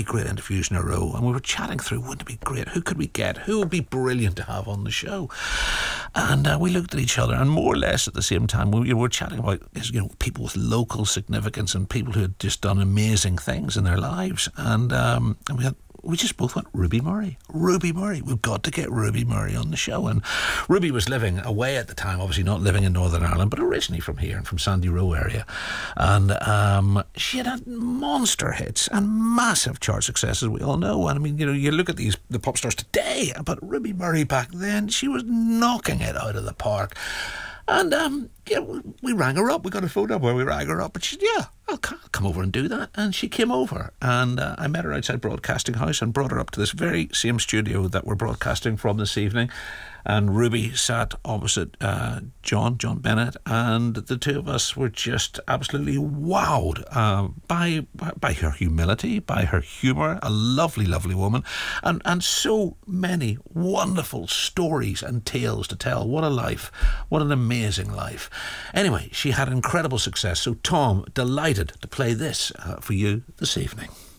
really great interviews in a row, and we were chatting through, wouldn't it be great? Who could we get? Who would be brilliant to have on the show? And we looked at each other, and more or less at the same time, we were chatting about people with local significance and people who had just done amazing things in their lives. And we just both went, Ruby Murray. We've got to get Ruby Murray on the show. And Ruby was living away at the time, obviously not living in Northern Ireland, but originally from here and from Sandy Row area. And she had monster hits and massive chart successes, we all know. And I mean, you look at the pop stars today, but Ruby Murray back then, she was knocking it out of the park. And we rang her up. We got a phone number where we rang her up, and she said, yeah, I'll come over and do that. And she came over, and I met her outside Broadcasting House and brought her up to this very same studio that we're broadcasting from this evening. And Ruby sat opposite John Bennett, and the two of us were just absolutely wowed by her humility, by her humour. A lovely, lovely woman, and so many wonderful stories and tales to tell. What a life. What an amazing life. Anyway, she had incredible success. So Tom, delighted to play this for you this evening.